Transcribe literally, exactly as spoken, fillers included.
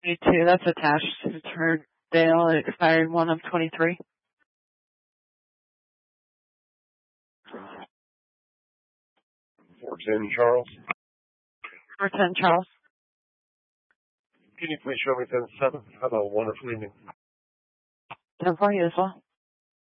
Me too. That's attached to her Dale. It expired one of twenty-three. four ten Charles. four ten Charles. Can you please show me ten seven? Have a wonderful evening. ten for you as well.